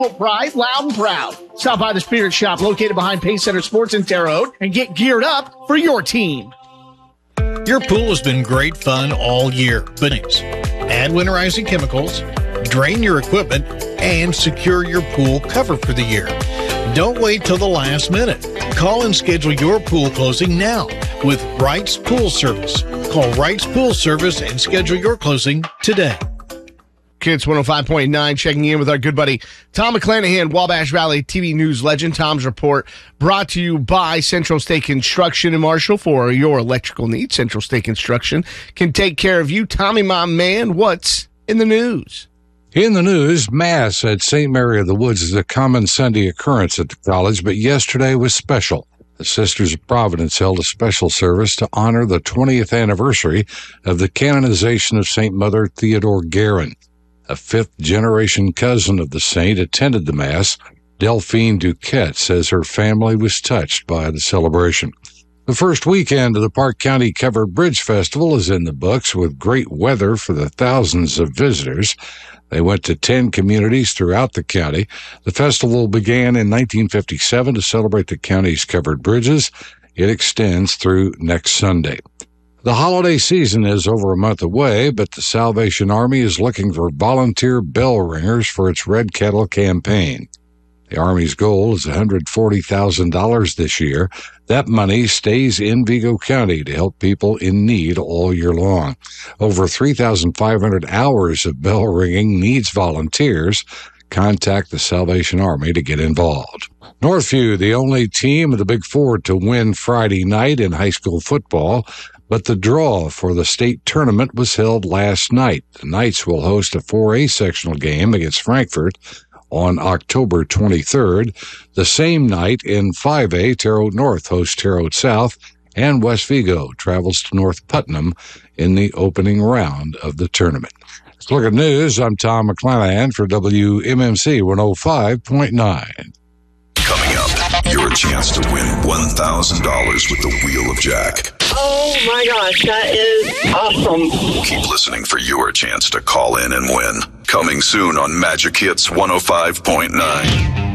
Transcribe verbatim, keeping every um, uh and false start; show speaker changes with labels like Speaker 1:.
Speaker 1: Pride, loud and proud. Stop by the Spirit Shop located behind Pace Center Sports in Terre Haute and get geared up for your team.
Speaker 2: Your pool has been great fun all year, but add winterizing chemicals, drain your equipment, and secure your pool cover for the year. Don't wait till the last minute. Call and schedule your pool closing now with Wright's Pool Service. Call Wright's Pool Service and schedule your closing today.
Speaker 1: Kids one oh five point nine checking in with our good buddy Tom McClanahan, Wabash Valley T V News legend. Tom's report brought to you by Central State Construction in Marshall. For your electrical needs, Central State Construction can take care of you. Tommy, my man, what's in the news?
Speaker 3: In the news, Mass at Saint Mary of the Woods is a common Sunday occurrence at the college, but yesterday was special. The Sisters of Providence held a special service to honor the twentieth anniversary of the canonization of Saint Mother Theodore Guerin. A fifth-generation cousin of the saint attended the Mass. Delphine Duquette says her family was touched by the celebration. The first weekend of the Park County Covered Bridge Festival is in the books with great weather for the thousands of visitors. They went to ten communities throughout the county. The festival began in nineteen fifty-seven to celebrate the county's covered bridges. It extends through next Sunday. The holiday season is over a month away, but the Salvation Army is looking for volunteer bell ringers for its Red Kettle campaign. The Army's goal is one hundred forty thousand dollars this year. That money stays in Vigo County to help people in need all year long. Over three thousand five hundred hours of bell ringing needs volunteers. Contact the Salvation Army to get involved. Northview, the only team of the Big Four to win Friday night in high school football, but the draw for the state tournament was held last night. The Knights will host a four A sectional game against Frankfort on October twenty-third. The same night in five A, Terre Haute North hosts Terre Haute South, and West Vigo travels to North Putnam in the opening round of the tournament. Let's look at news. I'm Tom McClanahan for W M M C one oh five point nine.
Speaker 4: Coming up, your chance to win one thousand dollars with the Wheel of Jack.
Speaker 5: Oh my gosh, that is awesome.
Speaker 4: Keep listening for your chance to call in and win. Coming soon on Magic Hits one oh five point nine.